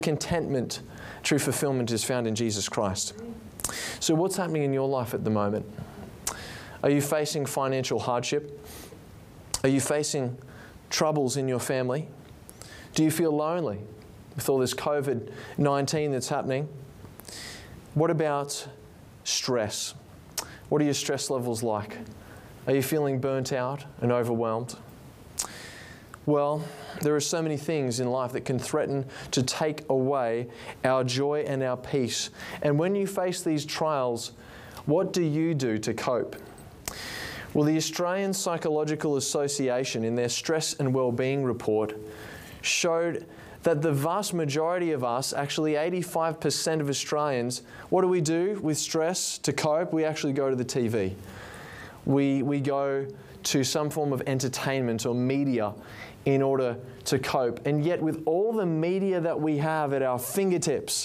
contentment, true fulfillment is found in Jesus Christ. So what's happening in your life at the moment? Are you facing financial hardship? Are you facing troubles in your family? Do you feel lonely with all this COVID-19 that's happening? What about stress? What are your stress levels like? Are you feeling burnt out and overwhelmed? Well, there are so many things in life that can threaten to take away our joy and our peace. And when you face these trials, what do you do to cope? Well, the Australian Psychological Association, in their Stress and Wellbeing report, showed that the vast majority of us, actually 85% of Australians, what do we do with stress to cope? We actually go to the TV. We go to some form of entertainment or media in order to cope. And yet with all the media that we have at our fingertips,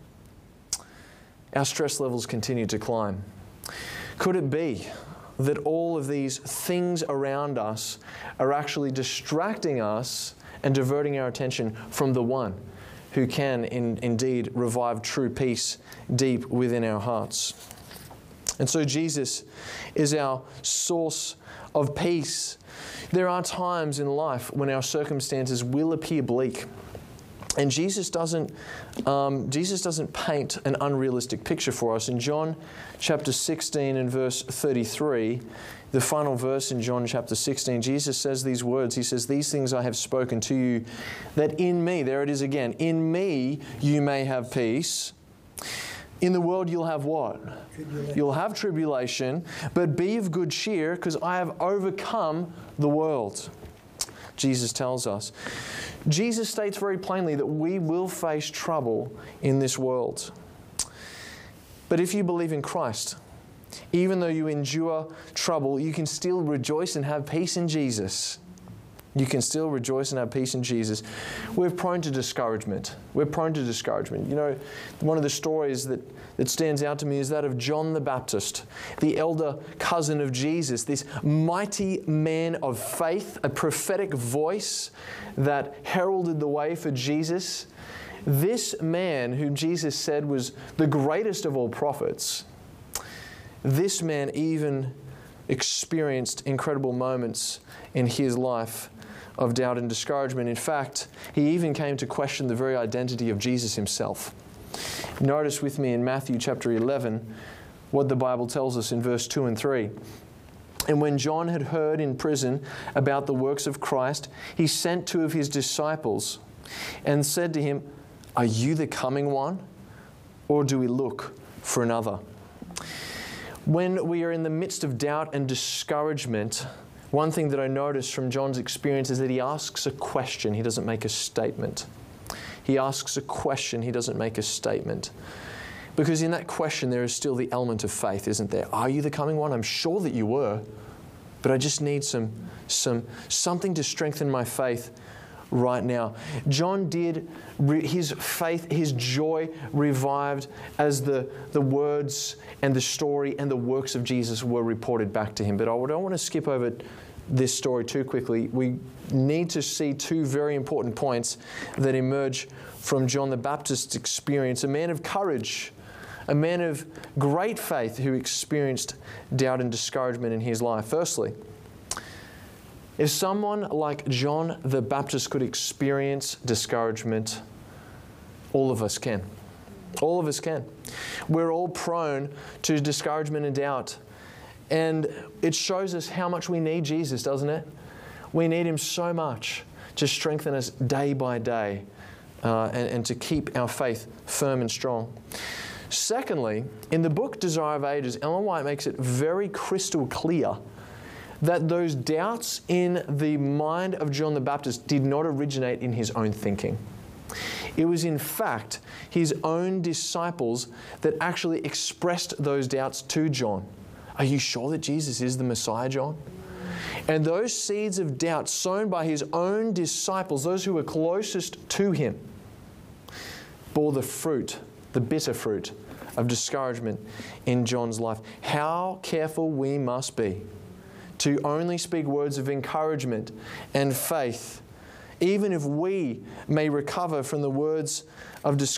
our stress levels continue to climb. Could it be that all of these things around us are actually distracting us and diverting our attention from the one who can indeed revive true peace deep within our hearts? And so Jesus is our source of peace. There are times in life when our circumstances will appear bleak. And Jesus doesn't paint an unrealistic picture for us. In John chapter 16 and verse 33, the final verse in John chapter 16, Jesus says these words. He says, "These things I have spoken to you, that in me," there it is again, "in me you may have peace. In the world you'll have what? You'll have tribulation, but be of good cheer, because I have overcome the world." Jesus tells us. Jesus states very plainly that we will face trouble in this world. But if you believe in Christ, even though you endure trouble, you can still rejoice and have peace in Jesus. You can still rejoice and have peace in Jesus. We're prone to discouragement. We're prone to discouragement. You know, one of the stories that stands out to me is that of John the Baptist, the elder cousin of Jesus, this mighty man of faith, a prophetic voice that heralded the way for Jesus. This man, whom Jesus said was the greatest of all prophets, this man even experienced incredible moments in his life of doubt and discouragement. In fact, he even came to question the very identity of Jesus himself. Notice with me in Matthew chapter 11 what the Bible tells us in verse 2 and 3. "And when John had heard in prison about the works of Christ, he sent 2 of his disciples and said to him, 'Are you the coming one, or do we look for another?'" When we are in the midst of doubt and discouragement, one thing that I noticed from John's experience is that he asks a question. He doesn't make a statement. He asks a question. He doesn't make a statement. Because in that question, there is still the element of faith, isn't there? Are you the coming one? I'm sure that you were, but I just need something to strengthen my faith right now. John did his faith, his joy revived as the words and the story and the works of Jesus were reported back to him. But I don't want to skip over this story too quickly. We need to see 2 very important points that emerge from John the Baptist's experience. A man of courage, a man of great faith who experienced doubt and discouragement in his life. Firstly, if someone like John the Baptist could experience discouragement, all of us can. All of us can. We're all prone to discouragement and doubt. And it shows us how much we need Jesus, doesn't it? We need Him so much to strengthen us day by day and to keep our faith firm and strong. Secondly, in the book Desire of Ages, Ellen White makes it very crystal clear that those doubts in the mind of John the Baptist did not originate in his own thinking. It was in fact his own disciples that actually expressed those doubts to John. "Are you sure that Jesus is the Messiah, John?" And those seeds of doubt sown by his own disciples, those who were closest to him, bore the fruit, the bitter fruit of discouragement in John's life. How careful we must be to only speak words of encouragement and faith even if we may recover from the words of discouragement